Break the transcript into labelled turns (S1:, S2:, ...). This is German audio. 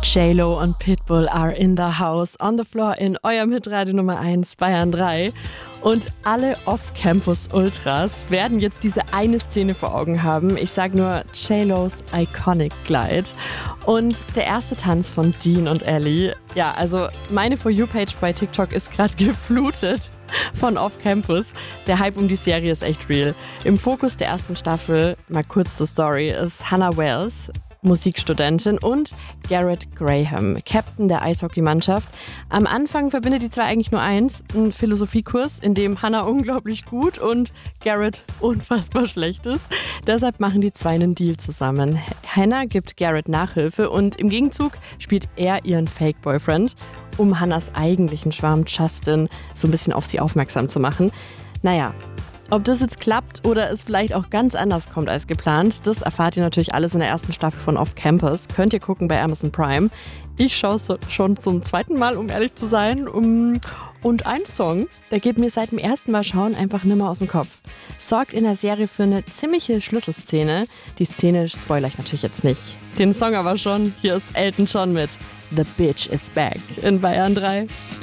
S1: J-Lo und Pitbull are in the house, on the floor in eurem Hitradio Nummer 1, Bayern 3. Und alle Off-Campus-Ultras werden jetzt diese eine Szene vor Augen haben. Ich sag nur J-Los Iconic Glide. Und der erste Tanz von Dean und Ellie. Ja, also meine For You-Page bei TikTok ist gerade geflutet von Off-Campus. Der Hype um die Serie ist echt real. Im Fokus der ersten Staffel, mal kurz zur Story, ist Hannah Wells, Musikstudentin, und Garrett Graham, Captain der Eishockeymannschaft. Am Anfang verbindet die zwei eigentlich nur eins, einen Philosophiekurs, in dem Hannah unglaublich gut und Garrett unfassbar schlecht ist. Deshalb machen die zwei einen Deal zusammen. Hannah gibt Garrett Nachhilfe und im Gegenzug spielt er ihren Fake-Boyfriend, um Hannahs eigentlichen Schwarm Justin so ein bisschen auf sie aufmerksam zu machen. Naja, ob das jetzt klappt oder es vielleicht auch ganz anders kommt als geplant, das erfahrt ihr natürlich alles in der ersten Staffel von Off Campus. Könnt ihr gucken bei Amazon Prime. Ich schaue es schon zum zweiten Mal, um ehrlich zu sein. Und ein Song, der geht mir seit dem ersten Mal schauen einfach nimmer aus dem Kopf. Sorgt in der Serie für eine ziemliche Schlüsselszene. Die Szene spoilere ich natürlich jetzt nicht. Den Song aber schon. Hier ist Elton John mit The Bitch is Back in Bayern 3.